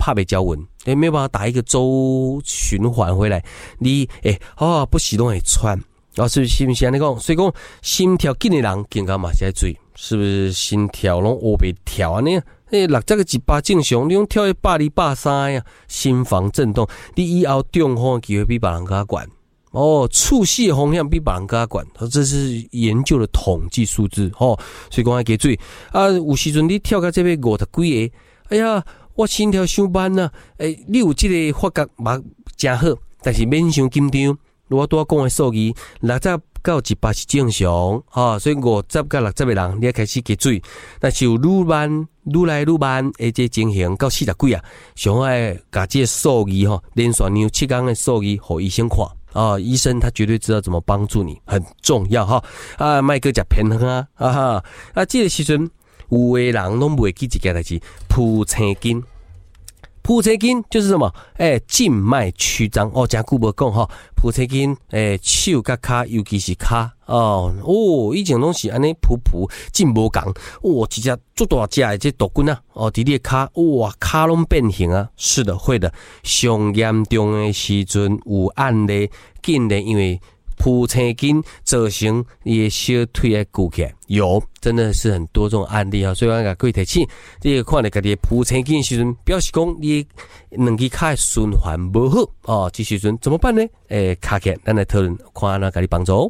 怕被交稳，没有办法打一个周循环回来，你不是拢会喘。是不是安尼讲？所以讲心跳紧的人更加嘛是爱注意，是不是心跳拢乌白跳安尼？60个100正常，你用跳120、130呀，心房震动，你以后中风机会比别人更悬。猝死的风险比别人更悬，这是研究的统计数字所以讲要加注意有时阵你跳到这边50几个，哎呀，我心跳伤慢啊！你有这个发觉嘛真好，但是免伤紧张。我拄仔讲的数字，60到100是正常所以50到60的人，你要开始加注意。但是有愈慢、愈来愈慢，这情形到40几啊，上爱把这个数字连续让7天的数字给医生看。医生他绝对知道怎么帮助你，很重要莫搁食偏方这个时阵有的人拢袂记一件代志，脯青筋。脯青筋就是什么？静脉曲张真久无讲脯青筋手甲骹，尤其是骹以前拢是安尼脯真无共一只足大只的这毒菌伫你的骹骹拢变形啊！是的，会的。上严重的时阵有案例，竟然因为脯青筋造成你的小腿鼓起来，有真的是很多这种案例所以我甲各位提醒，你看到家己的脯青筋的时阵，表示讲你两只脚的循环无好这时阵怎么办呢？卡起来，咱来讨论，看哪甲你帮助。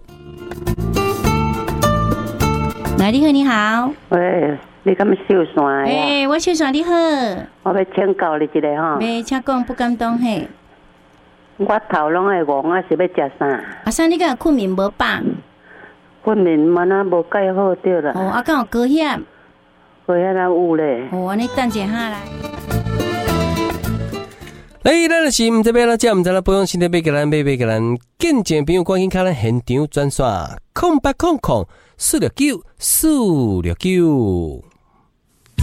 来，你好，你好。 喂，你敢秀山呀？ 我秀山你好。 我要请教你一个请讲，不敢当嘿。 我头拢会戆是要食啥？ 啥你敢困眠无饱？ 困眠嘛那无介好对啦。 敢有高血？ 高血压有咧。 安尼等一下来。 咱就是毋知要哪只，毋知啦，保养身体要给咱，给咱见证朋友关心看咱现场专线0800469469。